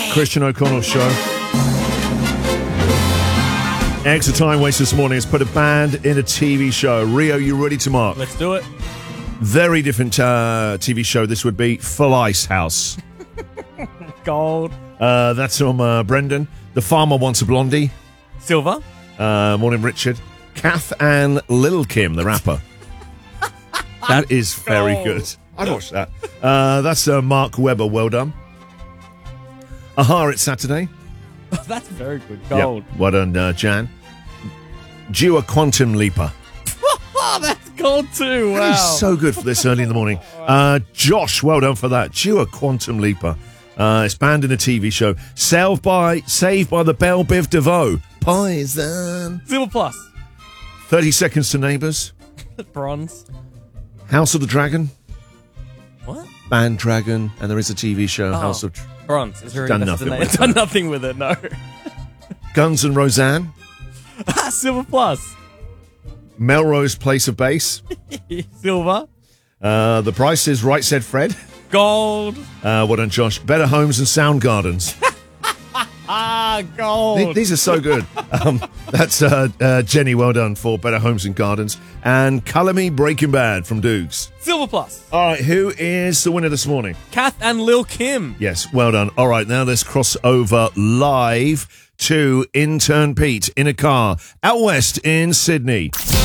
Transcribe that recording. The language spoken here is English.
Christian O'Connell Show. Extra time waste this morning. Let's put a band in a TV show. Rio, you ready to mark? Let's do it. Very different TV show this would be. Full Ice House. Gold. That's from Brendan. The Farmer Wants a Blondie. Silver. Morning, Richard. Kath and Lil Kim, the rapper. That is very good. I'd watch that. That's Mark Webber. Well done. Aha, it's Saturday. That's very good. Gold. Yep. Well done, Jan. Dua Quantum Leaper. Oh, that's gold too. Wow. That is so good for this early in the morning. Josh, well done for that. Dua Quantum Leaper. It's banned in a TV show. Saved by the Belle Biv DeVoe. Poison. Silver plus. 30 Seconds to Neighbours. Bronze. House of the Dragon. What? Band Dragon. And there is a TV show, House of... Bronze. It's done nothing with it. Done nothing with it, no. Guns and Roseanne. Silver plus. Melrose Place of Base. Silver. The Price is Right, Said Fred. Gold. Well done, Josh. Better Homes and Sound Gardens. Gold. These are so good. That's Jenny, well done for Better Homes and Gardens. And Colour Me Breaking Bad from Dukes. Silver plus. All right, who is the winner this morning? Kath and Lil Kim. Yes, well done. All right, now let's cross over live to intern Pete in a car out west in Sydney.